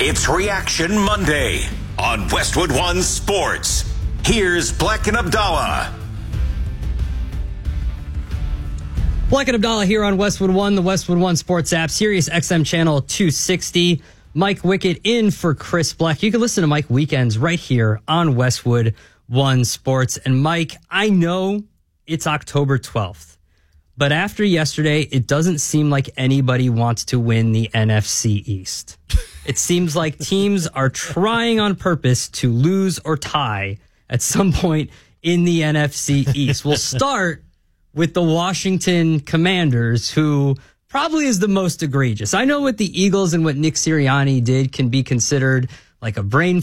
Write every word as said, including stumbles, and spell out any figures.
It's Reaction Monday on Westwood One Sports. Here's Black and Abdallah. Black and Abdallah here on Westwood One, the Westwood One Sports app, Sirius X M channel two sixty. Mike Wickett in for Chris Black. You can listen to Mike weekends right here on Westwood One Sports. And Mike, I know it's October twelfth, but after yesterday, it doesn't seem like anybody wants to win the N F C East. It seems like teams are trying on purpose to lose or tie at some point in the N F C East. We'll start with the Washington Commanders, who probably is the most egregious. I know what the Eagles and what Nick Sirianni did can be considered like a brain